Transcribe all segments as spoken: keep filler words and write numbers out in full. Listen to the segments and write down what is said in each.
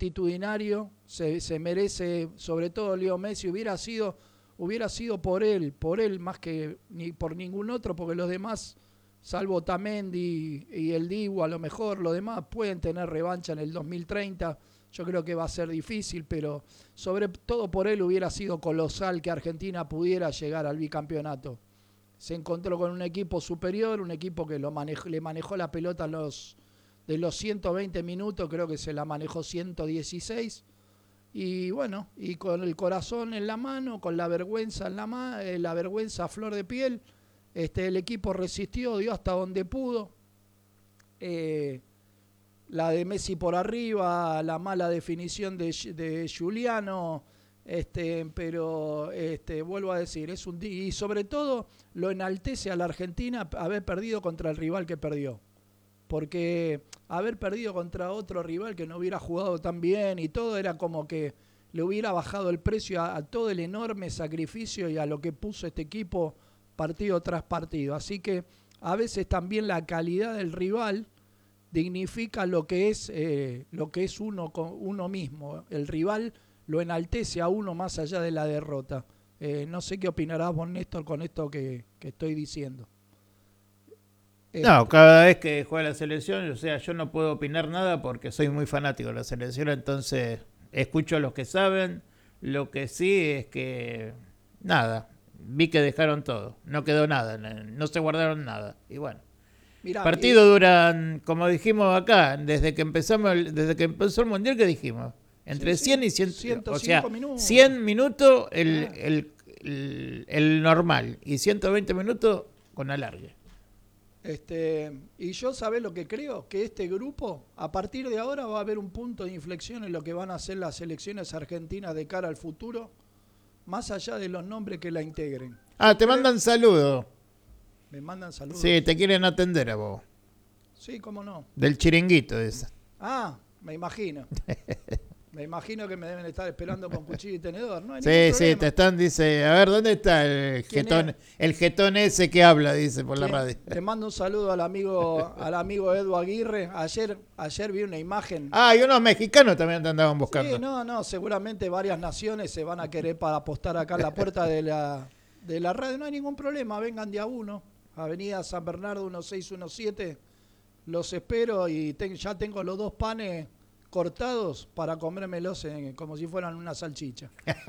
multitudinario, se, se merece, sobre todo Leo Messi, hubiera sido, hubiera sido por él, por él más que ni por ningún otro, porque los demás, salvo Otamendi y el Dibu, a lo mejor los demás pueden tener revancha en el dos mil treinta, yo creo que va a ser difícil, pero sobre todo por él hubiera sido colosal que Argentina pudiera llegar al bicampeonato. Se encontró con un equipo superior, un equipo que lo manejó, le manejó la pelota en los, de los ciento veinte minutos, creo que se la manejó ciento dieciséis, y bueno, y con el corazón en la mano, con la vergüenza en la mano, eh, la vergüenza a flor de piel, este, el equipo resistió, dio hasta donde pudo. Eh, la de Messi por arriba, la mala definición de, de Giuliano, este, pero este, vuelvo a decir, es un y sobre todo lo enaltece a la Argentina haber perdido contra el rival que perdió, porque haber perdido contra otro rival que no hubiera jugado tan bien y todo era como que le hubiera bajado el precio a, a todo el enorme sacrificio y a lo que puso este equipo partido tras partido. Así que a veces también la calidad del rival dignifica lo que es eh, lo que es uno con uno mismo. El rival lo enaltece a uno más allá de la derrota. Eh, no sé qué opinarás vos, Néstor, con esto que, que estoy diciendo. No, cada vez que juega la selección, o sea, yo no puedo opinar nada porque soy muy fanático de la selección, entonces escucho a los que saben. Lo que sí es que, nada, vi que dejaron todo, no quedó nada, no se guardaron nada. Y bueno, Mirá, partido y... duran, como dijimos acá, desde que empezamos, el, desde que empezó el Mundial, ¿qué dijimos? Entre sí, cien sí, y cien, ciento cinco o sea, minutos. cien minutos el, ah. el, el, el normal y ciento veinte minutos con alargue. Este, y yo, ¿sabés lo que creo? Que este grupo, a partir de ahora, va a haber un punto de inflexión en lo que van a hacer las selecciones argentinas de cara al futuro, más allá de los nombres que la integren. Ah, te creo... mandan saludos. Me mandan saludos. Sí, te quieren atender a vos. Sí, cómo no. Del chiringuito ese. Ah, me imagino. Me imagino que me deben estar esperando con cuchillo y tenedor, ¿no? Sí, sí, te están, dice, a ver, ¿dónde está el jetón, el jetón ese que habla, dice, por la radio? Te mando un saludo al amigo al amigo Edu Aguirre. Ayer ayer vi una imagen. Ah, y unos mexicanos también te andaban buscando. Sí, no, no, seguramente varias naciones se van a querer para apostar acá en la puerta de la, de la radio. No hay ningún problema, vengan de a uno. Avenida San Bernardo dieciséis diecisiete, los espero y ten, ya tengo los dos panes cortados para comérmelos en, como si fueran una salchicha.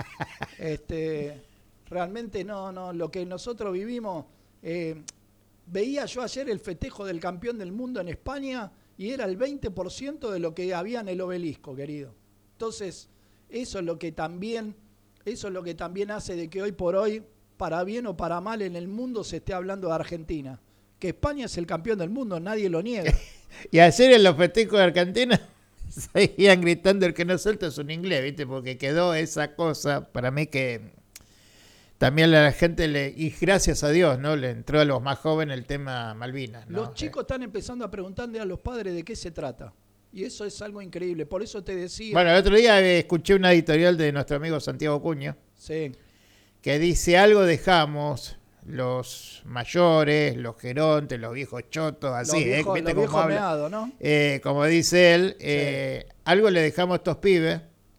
este, realmente no, no, lo que nosotros vivimos, eh, veía yo ayer el festejo del campeón del mundo en España y era el veinte por ciento de lo que había en el obelisco, querido. Entonces, eso es lo que también, eso es lo que también hace de que hoy por hoy, para bien o para mal, en el mundo se esté hablando de Argentina. Que España es el campeón del mundo, nadie lo niega. Y ayer en los festejos de Argentina seguían gritando el que no suelta es un inglés, ¿viste? Porque quedó esa cosa, para mí que también a la gente, le y gracias a Dios, ¿no? Le entró a los más jóvenes el tema Malvinas, ¿no? Los chicos están empezando a preguntarle a los padres de qué se trata. Y eso es algo increíble, por eso te decía... Bueno, el otro día escuché una editorial de nuestro amigo Santiago Cuña, sí, que dice, algo dejamos... los mayores, los gerontes, los viejos chotos, así, los viejos, ¿eh? ¿Viste los cómo viejos meados, ¿no? Eh, como dice él, eh, sí. Algo le dejamos a estos pibes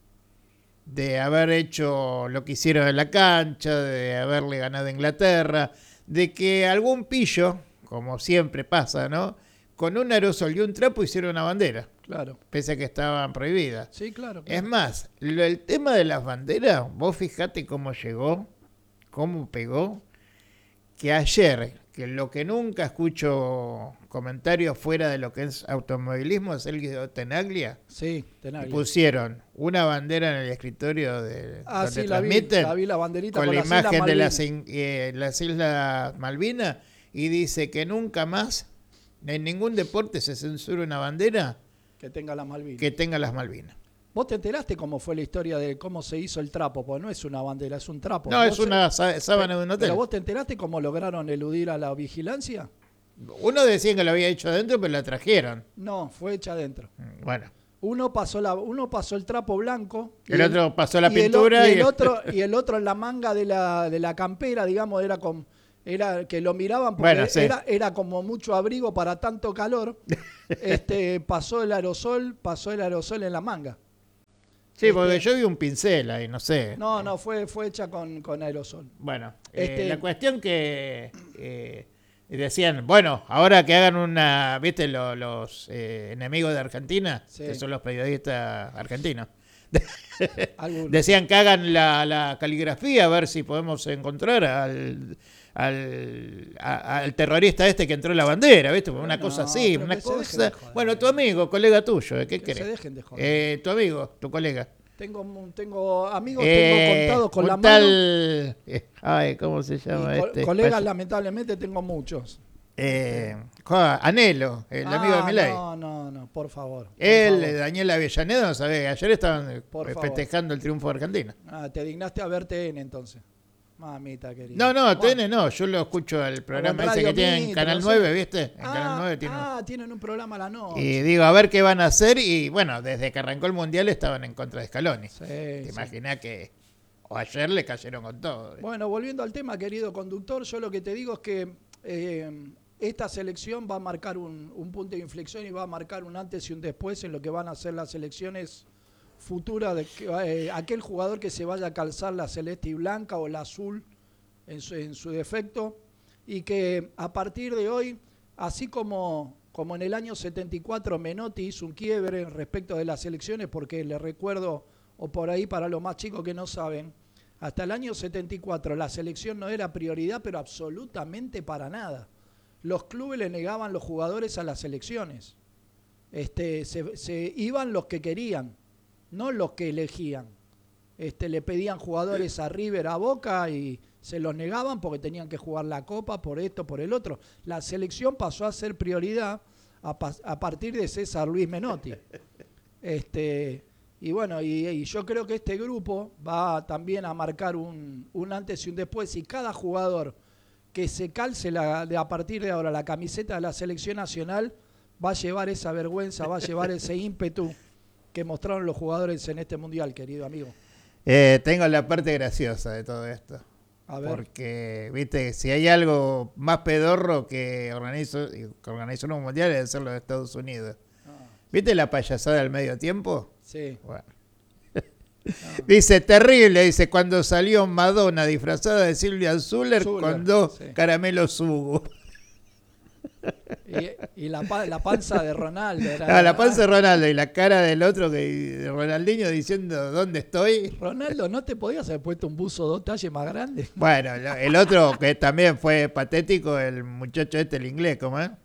de haber hecho lo que hicieron en la cancha, de haberle ganado a Inglaterra, de que algún pillo, como siempre pasa, ¿no? Con un aerosol y un trapo hicieron una bandera. Claro. Pese a que estaban prohibidas. Sí, claro. claro. Es más, lo, el tema de las banderas, vos fijate cómo llegó, cómo pegó, que ayer, que lo que nunca escucho comentarios fuera de lo que es automovilismo, es el Guido Tenaglia. Sí, Tenaglia. Pusieron una bandera en el escritorio de ah, donde sí, transmiten, la vi, la vi la banderita con, con la las imagen Islas de las, eh, las Islas Malvinas, y dice que nunca más en ningún deporte se censura una bandera que tenga las Malvinas. Que tenga las Malvinas. ¿Vos te enteraste cómo fue la historia de cómo se hizo el trapo? Porque no es una bandera, es un trapo. No, es una se... sábana de un hotel. ¿Pero vos te enteraste cómo lograron eludir a la vigilancia? Uno decía que lo había hecho adentro, pero la trajeron. No, fue hecha adentro. Bueno. Uno pasó la, uno pasó el trapo blanco. El, el otro pasó la y pintura. El, y, el, y, el otro, y el otro en la manga de la, de la campera, digamos, era con... Era que lo miraban porque bueno, sí. era, era como mucho abrigo para tanto calor. este pasó el aerosol, pasó el aerosol en la manga. Sí, porque este, yo vi un pincel ahí, no sé. No, no, fue, fue hecha con, con aerosol. Bueno, este, eh, la cuestión que eh, decían, bueno, ahora que hagan una, ¿viste? Los, los eh, enemigos de Argentina, sí. que son los periodistas argentinos. Decían que hagan la, la caligrafía, a ver si podemos encontrar al... Al, a, al terrorista este que entró en la bandera, ¿viste? Una no, cosa así, una cosa... Bueno, tu amigo, colega tuyo, ¿qué querés? Se dejen de joder. Eh, tu amigo, tu colega. Tengo, tengo amigos, eh, tengo contados con la tal... mano. Ay, ¿cómo se llama y este? Co colegas, lamentablemente, tengo muchos. Eh, Anhelo, el ah, amigo de Milei. No, no, no, por favor. Por Él, favor. Daniel Avellaneda, no sabés, ayer estaban por festejando favor. el triunfo de Argentina. Ah, te dignaste a ver T N entonces. Mamita querida. No, no, T N no, yo lo escucho al programa ese que tienen en Canal no nueve, ¿viste? En ah, Canal nueve tienen... Ah, tienen un programa a la noche. Y digo, a ver qué van a hacer, y bueno, desde que arrancó el Mundial estaban en contra de Scaloni. Sí, Te sí. imaginás que o ayer le cayeron con todo. Bueno, volviendo al tema, querido conductor, yo lo que te digo es que eh, esta selección va a marcar un, un punto de inflexión y va a marcar un antes y un después en lo que van a ser las elecciones futuras de que, eh, aquel jugador que se vaya a calzar la celeste y blanca o la azul en su, en su defecto, y que a partir de hoy, así como, como en el año setenta y cuatro Menotti hizo un quiebre respecto de las elecciones, porque le recuerdo, o por ahí para los más chicos que no saben, hasta el año setenta y cuatro la selección no era prioridad, pero absolutamente para nada. Los clubes le negaban los jugadores a las selecciones. Este, se, se iban los que querían, no los que elegían. Este, le pedían jugadores a River, a Boca, y se los negaban porque tenían que jugar la Copa por esto, por el otro. La selección pasó a ser prioridad a, a partir de César Luis Menotti. Este, y bueno, y, y yo creo que este grupo va también a marcar un, un antes y un después, y cada jugador que se calce la, de a partir de ahora la camiseta de la selección nacional va a llevar esa vergüenza, va a llevar ese ímpetu que mostraron los jugadores en este mundial, querido amigo. Eh, tengo la parte graciosa de todo esto. A ver. Porque, viste, si hay algo más pedorro que organizó, que organizó un mundial es ser los Estados Unidos. Ah. ¿Viste la payasada del medio tiempo? Sí. Bueno. Ah. Dice, terrible, dice, cuando salió Madonna disfrazada de Silvia Zuller, Zuller con dos sí. caramelos Hugo. Y, y la, la panza de Ronaldo. Era, no, la panza de Ronaldo y la cara del otro, que de Ronaldinho, diciendo, ¿dónde estoy? Ronaldo, ¿no te podías haber puesto un buzo dos talles más grande? Bueno, el otro que también fue patético, el muchacho este, el inglés, ¿cómo es?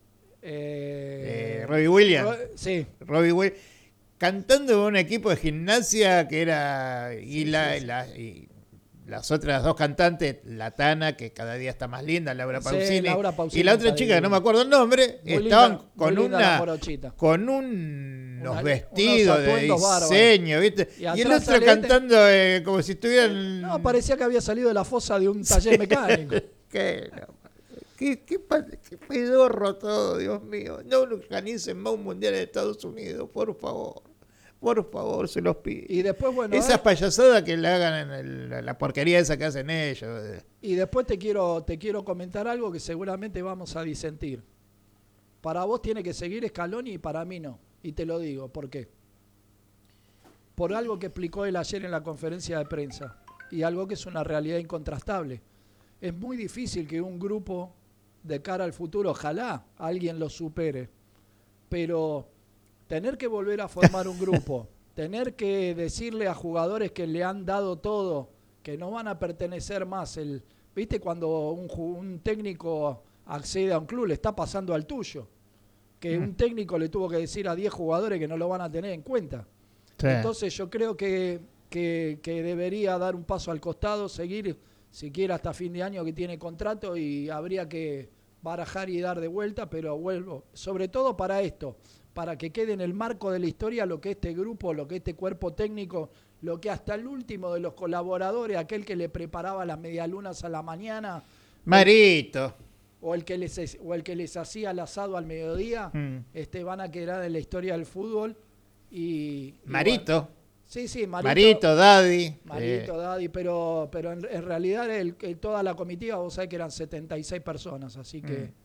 Eh, eh, Robbie Williams. Ro sí. Robbie Williams. Cantando en un equipo de gimnasia que era... Y, sí, la, sí, sí. La, y las otras dos cantantes, la Tana, que cada día está más linda, Laura Pausini, sí, Laura Pausini y la otra chica, que no me acuerdo el nombre, muy estaban linda, con, una, con un, unos una, vestidos de diseño, ¿viste? Y, y el otro cantando eh, como si estuvieran... No, parecía que había salido de la fosa de un taller sí. mecánico. ¿Qué? No. Qué, qué, qué pedorro todo, Dios mío. No organicen más un mundial en Estados Unidos, por favor. Por favor, se los pido. Y después, bueno, esas eh, payasadas que le hagan en el, la porquería esa que hacen ellos. Y después te quiero, te quiero comentar algo que seguramente vamos a disentir. Para vos tiene que seguir Scaloni y para mí no. Y te lo digo, ¿por qué? Por algo que explicó él ayer en la conferencia de prensa. Y algo que es una realidad incontrastable. Es muy difícil que un grupo de cara al futuro, ojalá alguien lo supere, pero tener que volver a formar un grupo, tener que decirle a jugadores que le han dado todo, que no van a pertenecer más, el, ¿viste cuando un, un técnico accede a un club, le está pasando al tuyo? Que mm. un técnico le tuvo que decir a diez jugadores que no lo van a tener en cuenta. Sí. Entonces yo creo que, que, que debería dar un paso al costado, seguir siquiera hasta fin de año que tiene contrato, y habría que barajar y dar de vuelta, pero vuelvo, sobre todo para esto, para que quede en el marco de la historia lo que este grupo, lo que este cuerpo técnico, lo que hasta el último de los colaboradores, aquel que le preparaba las medialunas a la mañana, Marito, o el que les, o el que les hacía el asado al mediodía, mm. este, van a quedar en la historia del fútbol. Y, Marito. Y bueno, sí, sí, Marito, Marito, Daddy. Marito, eh. Daddy, pero, pero en, en realidad el, el, toda la comitiva, vos sabés que eran setenta y seis personas, así que mm.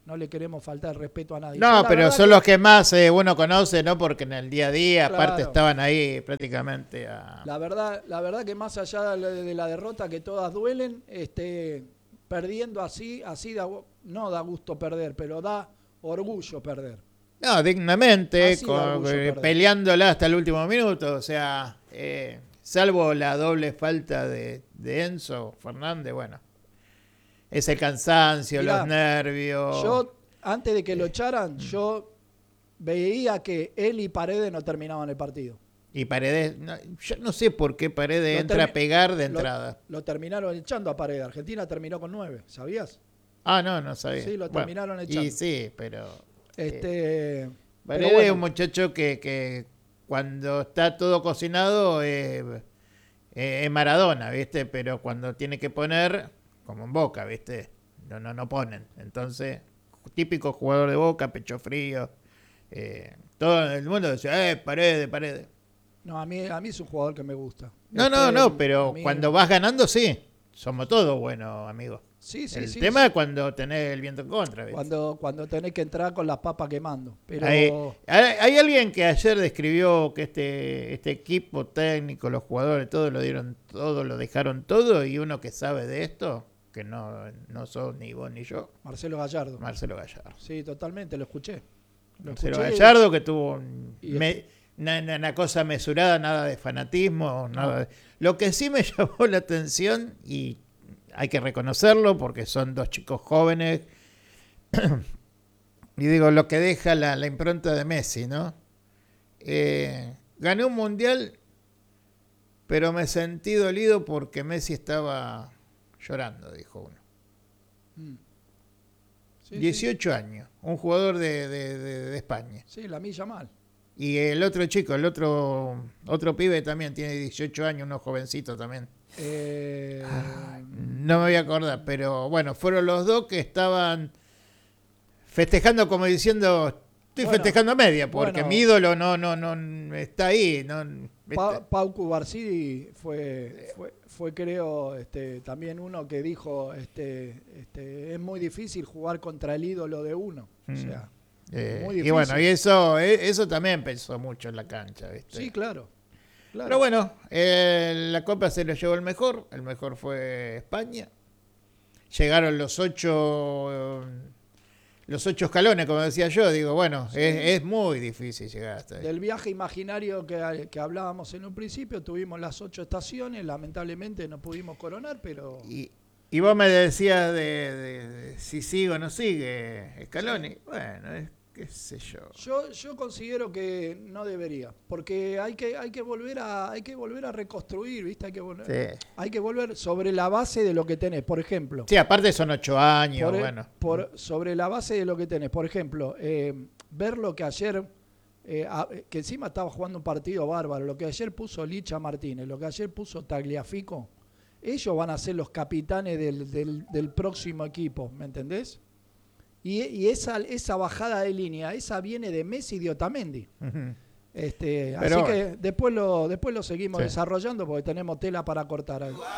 no le queremos faltar el respeto a nadie. No, pero son que... los que más eh, uno conoce, ¿no? Porque en el día a día, claro, aparte, estaban ahí prácticamente a... La verdad, la verdad que más allá de la derrota, que todas duelen, este, perdiendo así, así da, no da gusto perder, pero da orgullo perder. No, dignamente, con, eh, peleándola hasta el último minuto, o sea, eh, salvo la doble falta de, de Enzo Fernández, bueno, es el cansancio, Mirá, los nervios. Yo, antes de que lo echaran, mm. yo veía que él y Paredes no terminaban el partido. Y Paredes, no, yo no sé por qué Paredes lo entra a pegar de lo, entrada. Lo terminaron echando a Paredes. Argentina terminó con nueve, ¿sabías? Ah, no, no sabía. Sí, lo terminaron bueno, echando. Y sí, pero... Este, eh, Paredes bueno. es un muchacho que, que cuando está todo cocinado es eh, eh, Maradona, ¿viste? Pero cuando tiene que poner, como en Boca, ¿viste? No, no, no ponen. Entonces, típico jugador de Boca, pecho frío. Eh, todo el mundo decía, eh, Paredes, Paredes. No, a mí, a mí es un jugador que me gusta. No, este, no, no, pero mí... cuando vas ganando, sí. Somos todos buenos, amigos. Sí, sí, el sí, tema sí. es cuando tenés el viento en contra, ¿viste? Cuando, cuando tenés que entrar con las papas quemando. Pero... Hay, hay, hay alguien que ayer describió que este, este equipo técnico, los jugadores, todos lo dieron todo, lo dejaron todo, y uno que sabe de esto, que no, no sos ni vos ni yo. Marcelo Gallardo. Marcelo Gallardo. Sí, totalmente, lo escuché. Lo Marcelo escuché Gallardo, y... que tuvo un, me, una, una cosa mesurada, nada de fanatismo, nada no. de... Lo que sí me llamó la atención, y hay que reconocerlo porque son dos chicos jóvenes, y digo, lo que deja la, la impronta de Messi, ¿no? Eh, gané un mundial, pero me sentí dolido porque Messi estaba llorando, dijo uno. Mm. Sí, dieciocho sí. años, un jugador de, de, de, de España. Sí, la milla mal. Y el otro chico, el otro otro pibe también tiene dieciocho años, unos jovencitos también. Eh... Ay, no me voy a acordar, pero bueno, fueron los dos que estaban festejando como diciendo, estoy bueno, festejando a media, porque bueno, mi ídolo no no no está ahí. No, pa, Pau Cubarsí fue, fue, fue creo, este, también uno que dijo, este, este, es muy difícil jugar contra el ídolo de uno. Mm. O sea, eh, muy difícil. Y bueno, y eso, eso también pensó mucho en la cancha, ¿viste? Sí, claro. Claro. Pero bueno, eh, la Copa se lo llevó el mejor, el mejor fue España. Llegaron los ocho, los ocho escalones, como decía yo, digo, bueno, sí. es, es muy difícil llegar hasta ahí. Del viaje imaginario que, que hablábamos en un principio, tuvimos las ocho estaciones, lamentablemente no pudimos coronar, pero... Y, y vos me decías de, de, de si sigue o no sigue Scaloni, sí. Bueno, es qué sé yo. Yo yo considero que no debería, porque hay que hay que volver a hay que volver a reconstruir, ¿viste? Hay que volver sí. hay que volver sobre la base de lo que tenés, por ejemplo. Sí, aparte son ocho años, por, bueno. Por sobre la base de lo que tenés, por ejemplo, eh, ver lo que ayer eh, a, que encima estaba jugando un partido bárbaro, lo que ayer puso Licha Martínez, lo que ayer puso Tagliafico, ellos van a ser los capitanes del del, del próximo equipo, ¿me entendés? Y, y esa, esa bajada de línea, esa viene de Messi y de Otamendi. Uh-huh. Este, así que después lo, después lo seguimos sí. desarrollando porque tenemos tela para cortar ahí.